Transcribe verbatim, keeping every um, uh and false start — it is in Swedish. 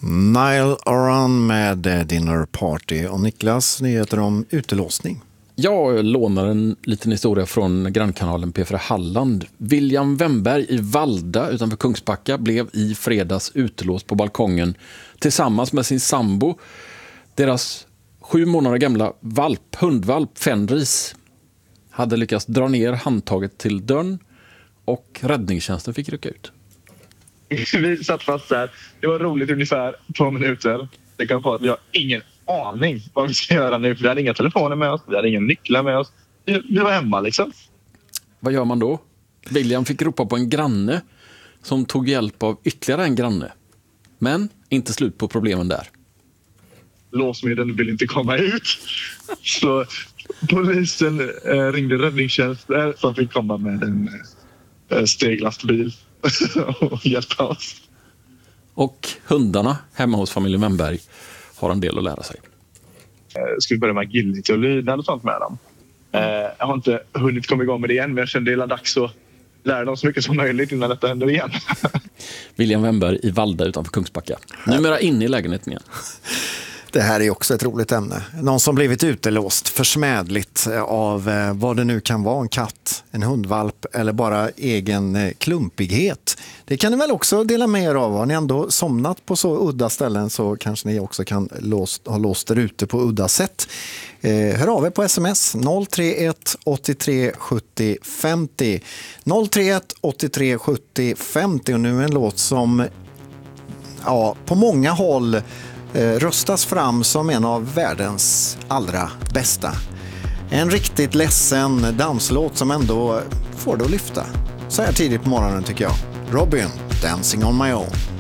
Nile Oran med Dinner Party och Niklas, nyheter om utelåsning. Jag lånar en liten historia från grannkanalen P fyra Halland. William Wemberg i Valda utanför Kungsbacka blev i fredags utelåst på balkongen tillsammans med sin sambo. Deras sju månader gamla valp, hundvalp Fenris hade lyckats dra ner handtaget till dörren och räddningstjänsten fick rycka ut. Vi satt fast där. Det var roligt ungefär två minuter. Det kan vara att vi har ingen aning vad vi ska göra nu. För vi hade inga telefoner med oss. Vi hade ingen nycklar med oss. Vi, vi var hemma liksom. Vad gör man då? William fick ropa på en granne som tog hjälp av ytterligare en granne. Men inte slut på problemen där. Låsmedlen vill inte komma ut. Så polisen eh, ringde räddningstjänsten som fick komma med en eh, steglastbil och hjälpa oss. Och hundarna hemma hos familjen Wemberg har en del att lära sig. Jag skulle börja med agility och lydnad och sånt med dem. Jag har inte hunnit komma igång med det än, men jag kände det är dags att lära dem så mycket som möjligt innan detta händer igen. William Wemberg i Valda utanför Kungsbacka. Numera inne i lägenheten igen. Det här är också ett roligt ämne. Någon som blivit utelåst försmädligt av eh, vad det nu kan vara, en katt, en hundvalp eller bara egen eh, klumpighet. Det kan ni väl också dela med er av. Har ni ändå somnat på så udda ställen så kanske ni också kan låst, ha låst er ute på udda sätt. Eh, hör av er på sms noll tre ett åttiotre sjuttio femtio. noll tre ett åttiotre sjuttio femtio och nu en låt som ja, på många håll röstas fram som en av världens allra bästa. En riktigt ledsen danslåt som ändå får det att lyfta. Så här tidigt på morgonen tycker jag. Robyn, Dancing on my own.